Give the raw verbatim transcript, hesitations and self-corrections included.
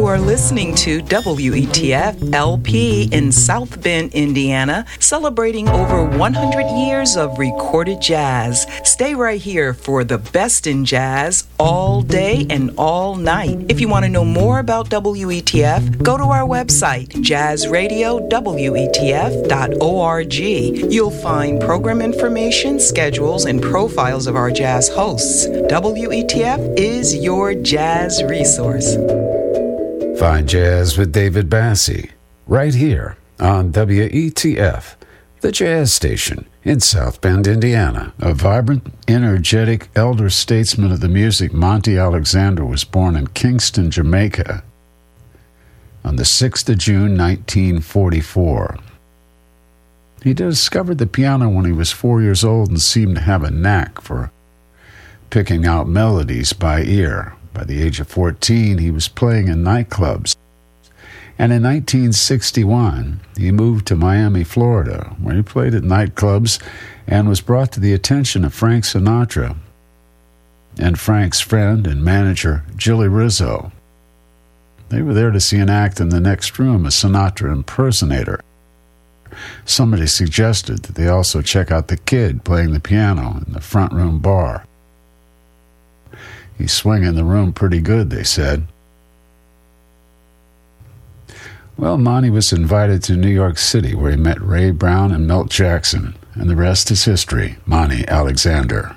are listening to W E T F L P in South Bend, Indiana, celebrating over one hundred years of recorded jazz. Stay right here for the best in jazz all day and all night. If you want to know more about W E T F, go to our website, jazz radio w e t f dot org. You'll find program information, schedules, and profiles of our jazz hosts. W E T F is your jazz resource. Fine Jazz with David Bassie, right here on W E T F, the jazz station in South Bend, Indiana. A vibrant, energetic elder statesman of the music, Monty Alexander was born in Kingston, Jamaica on the sixth of June, nineteen forty-four. He discovered the piano when he was four years old and seemed to have a knack for picking out melodies by ear. By the age of fourteen, he was playing in nightclubs. And in nineteen sixty-one, he moved to Miami, Florida, where he played at nightclubs and was brought to the attention of Frank Sinatra and Frank's friend and manager, Jilly Rizzo. They were there to see an act in the next room, a Sinatra impersonator. Somebody suggested that they also check out the kid playing the piano in the front room bar. He's swinging the room pretty good, they said. Well, Monty was invited to New York City, where he met Ray Brown and Milt Jackson, and the rest is history. Monty Alexander.